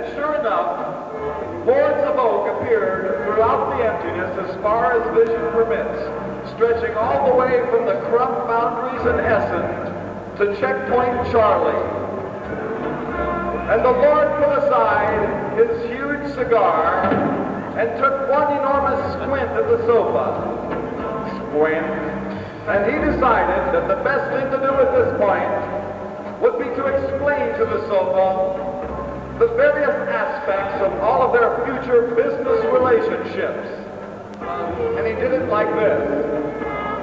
And sure enough, boards of oak appeared throughout the emptiness as far as vision permits, stretching all the way from the Crump boundaries in Essen to Checkpoint Charlie. And the Lord put aside his huge cigar and took one enormous squint at the sofa. Squint. And he decided that the best thing to do at this point would be to explain to the sofa the various aspects of all of their future business relationships. And he did it like this.